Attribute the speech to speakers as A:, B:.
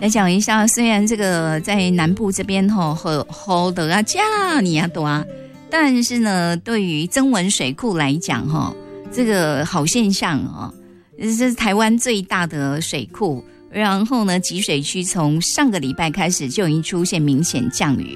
A: 来讲一下，虽然这个在南部这边好的啊加你啊多啊，但是呢，对于曾文水库来讲这个好现象这是台湾最大的水库。然后呢，集水区从上个礼拜开始就已经出现明显降雨，